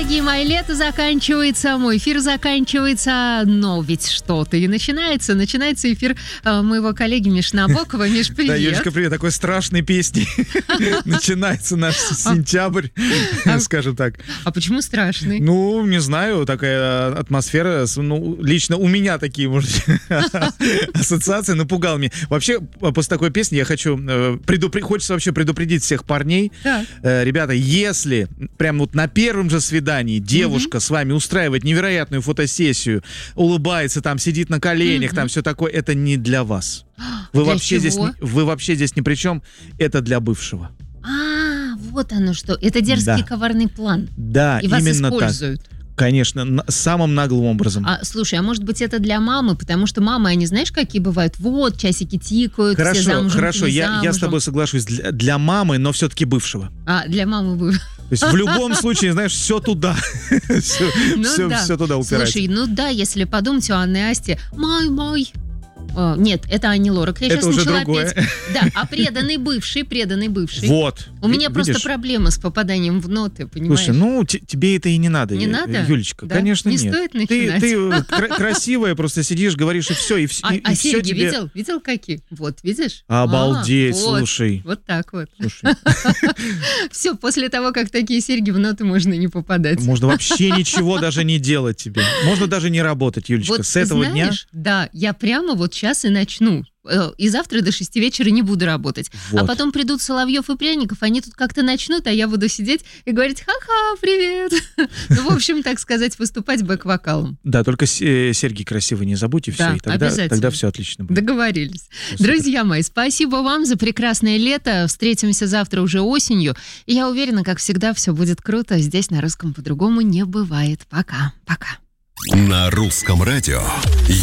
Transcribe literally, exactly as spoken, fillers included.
Дорогие мои, лето заканчивается, мой эфир заканчивается, но ведь что-то и начинается. Начинается эфир э, моего коллеги Миши Набокова. Миш, привет. Да, Юлечка, привет. Такой страшной песни. Начинается наш сентябрь, скажем так. А почему страшный? Ну, не знаю, такая атмосфера. Ну, лично у меня такие, может, ассоциации напугал меня. Вообще, после такой песни я хочу... Предупредить, хочется вообще предупредить всех парней. Так. Ребята, если прям вот на первом же свидании девушка mm-hmm. с вами устраивает невероятную фотосессию, улыбается там, сидит на коленях, mm-hmm. там все такое, это не для вас. Вы для вообще чего? здесь, вы вообще здесь ни при чем. Это для бывшего. А, вот оно что. Это дерзкий да. коварный план. Да, и именно вас используют. Так. Конечно, на, самым наглым образом. А, слушай, а может быть это для мамы? Потому что мамы, они знаешь, какие бывают? Вот, часики тикают, хорошо, все замужем, хорошо, я, я с тобой соглашусь. Для, для мамы, но все-таки бывшего. А, для мамы бывшего. То есть в любом случае, знаешь, все туда. все, ну, все, да. все туда упирается. Слушай, ну да, если подумать у Анны и Асти, мой-мой. О, нет, это Ани Лорак. Я это сейчас уже начала другое. петь. Да, а преданный бывший, преданный бывший. Вот. У меня видишь? просто проблема с попаданием в ноты, понимаешь? Слушай, ну т- тебе это и не надо. Не надо? Юлечка, да? конечно, не нет. стоит начинать. Ты, ты кра- красивая, просто сидишь, говоришь, и все. И, а и, а и серьги все тебе... видел? Видел какие? Вот, видишь? Обалдеть, а, вот, слушай. Вот так вот. Слушай. Все, после того, как такие серьги в ноты, можно не попадать. Можно вообще ничего даже не делать тебе. Можно даже не работать, Юлечка. Вот, с этого знаешь, дня... Да, я прямо вот сейчас и начну. И завтра до шести вечера не буду работать. Вот. А потом придут Соловьев и Пряников, они тут как-то начнут, а я буду сидеть и говорить: ха-ха, привет. Ну, в общем, так сказать, выступать бэк-вокалом. Да, только серьги красивые не забудь, и все. Да, и тогда, обязательно. тогда все отлично будет. Договорились. Все Друзья мои, спасибо вам за прекрасное лето. Встретимся завтра уже осенью. И я уверена, как всегда, все будет круто. Здесь на Русском по-другому не бывает. Пока. Пока. На Русском радио